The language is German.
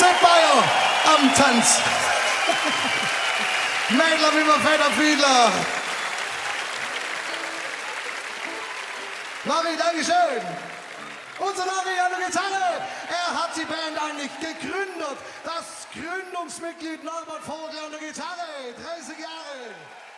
Sepp Bayer am Tanz. Mädler wie mein fetter Fiedler. Larry, Dankeschön. Unser Larry an der Gitarre. Er hat die Band eigentlich gegründet. Das Gründungsmitglied Norbert Vogel an der Gitarre. 30 Jahre.